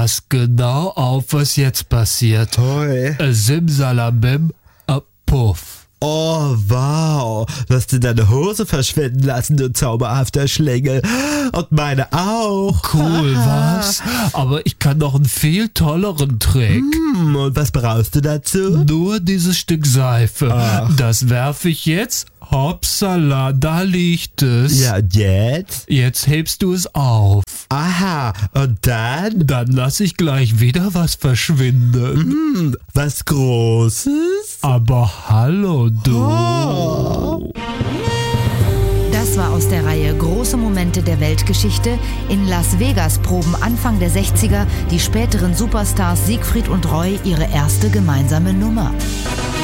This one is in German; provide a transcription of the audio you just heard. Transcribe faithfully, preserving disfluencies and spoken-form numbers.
pass genau auf, was jetzt passiert. Toi. Äh, Simsalabim, äh, puff. Oh, wow. Du hast dir deine Hose verschwinden lassen, du zauberhafter Schlingel. Und meine auch. Cool, was? Aber ich kann noch einen viel tolleren Trick. Hm, und was brauchst du dazu? Nur dieses Stück Seife. Ach. Das werfe ich jetzt. Hopsala, da liegt es. Ja, und jetzt? Jetzt hebst du es auf. Aha, und dann? Dann lass ich gleich wieder was verschwinden. Hm, was Großes? Aber hallo, du. Oh. Das war aus der Reihe Große Momente der Weltgeschichte. In Las Vegas proben Anfang der sechziger die späteren Superstars Siegfried und Roy ihre erste gemeinsame Nummer.